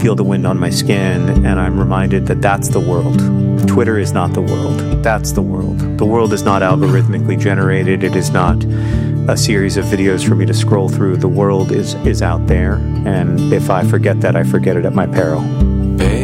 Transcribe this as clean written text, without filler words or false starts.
feel the wind on my skin, and I'm reminded that that's the world. Twitter is not the world. That's the world. The world is not algorithmically generated. It is not a series of videos for me to scroll through. The world is out there, and if I forget that, I forget it at my peril.